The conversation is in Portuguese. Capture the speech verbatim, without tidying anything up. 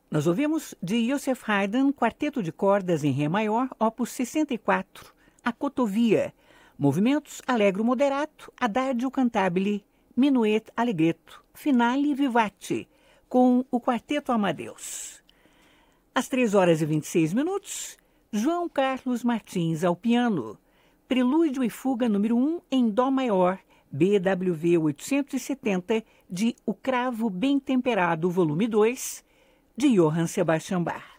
Nós ouvimos de Joseph Haydn, Quarteto de Cordas em Ré maior, opus sessenta e quatro, A Cotovia, movimentos Allegro moderato, Adagio cantabile, Minuet allegretto, Finale vivace, com o Quarteto Amadeus. Às três horas e vinte e seis minutos, João Carlos Martins ao piano, Prelúdio e Fuga número um em Dó maior, B W V oitocentos e setenta, de O Cravo Bem Temperado, volume dois, de Johann Sebastian Bach.